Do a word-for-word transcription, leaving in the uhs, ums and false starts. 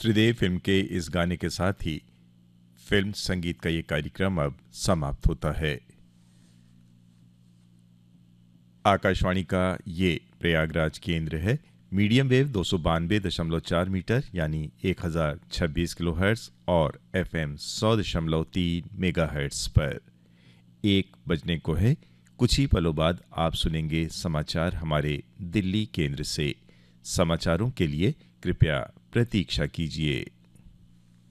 त्रिदेव film के इस गाने के साथ ही फिल्म संगीत का ये कार्यक्रम अब समाप्त होता है। आकाशवाणी का ये प्रयागराज केंद्र है। मीडियम वेव दो सौ बानवे दशमलव चार मीटर यानी एक हजार छब्बीस किलो हर्ट्ज और एफ एम सौ दशमलव तीन मेगा हर्ट्ज पर एक बजने को है। कुछ ही पलों बाद आप सुनेंगे समाचार हमारे दिल्ली केंद्र से। समाचारों के लिए कृपया प्रतीक्षा कीजिए।